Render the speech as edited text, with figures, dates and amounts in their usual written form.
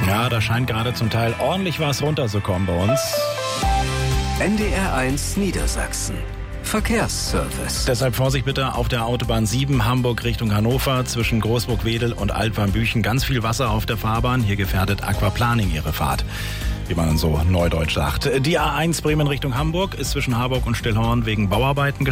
Ja, da scheint gerade zum Teil ordentlich was runterzukommen bei uns. NDR1 Niedersachsen. Verkehrsservice. Deshalb Vorsicht bitte auf der Autobahn 7 Hamburg Richtung Hannover zwischen Großburg-Wedel und Altwarmbüchen. Ganz viel Wasser auf der Fahrbahn. Hier gefährdet Aquaplaning Ihre Fahrt, wie man so neudeutsch sagt. Die A1 Bremen Richtung Hamburg ist zwischen Harburg und Stillhorn wegen Bauarbeiten